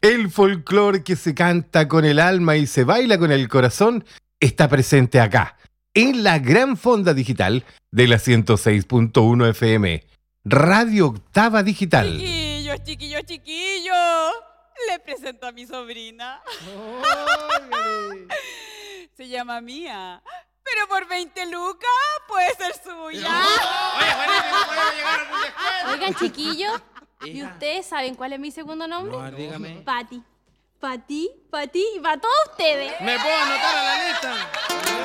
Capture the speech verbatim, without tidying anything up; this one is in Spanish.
El folclore que se canta con el alma y se baila con el corazón está presente acá, en la gran fonda digital de la ciento seis punto uno F M, Radio Octava Digital. Chiquillos, chiquillos, chiquillos. Le presento a mi sobrina. Se llama Mía. Pero por veinte lucas puede ser suya. Oigan, chiquillos, ¿y ustedes saben cuál es mi segundo nombre? No, dígame. Pati. Pati, Pati, y para todos ustedes. ¿Me puedo anotar a la lista?